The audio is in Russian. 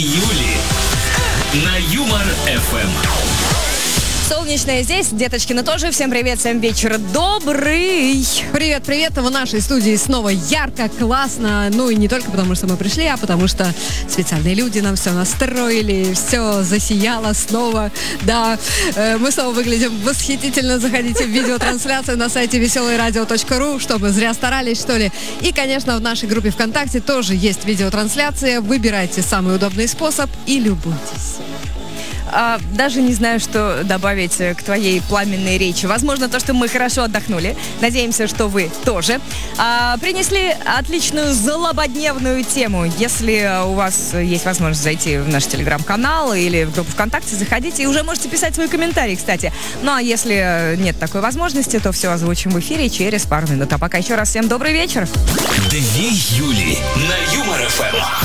Юли на Юмор ФМ. Солнечная здесь, Деточкина тоже. Всем привет, всем вечер добрый. Привет, в нашей студии снова ярко, классно. Ну и не только потому, что мы пришли, а потому что специальные люди нам все настроили, все засияло снова. Да, мы снова выглядим восхитительно. Заходите в видеотрансляцию на сайте veselыйрадио.ру, что мы зря старались, что ли. И, конечно, в нашей группе ВКонтакте тоже есть видеотрансляция. Выбирайте самый удобный способ и любуйтесь. Даже не знаю, что добавить к твоей пламенной речи. Возможно, то, что мы хорошо отдохнули. Надеемся, что вы тоже. Принесли отличную злободневную тему. Если у вас есть возможность зайти в наш телеграм-канал или в группу ВКонтакте, заходите и уже можете писать свои комментарии, кстати. Ну, а если нет такой возможности, то все озвучим в эфире через пару минут. А пока еще раз всем добрый вечер. 2 Юли на Юмор ФМ.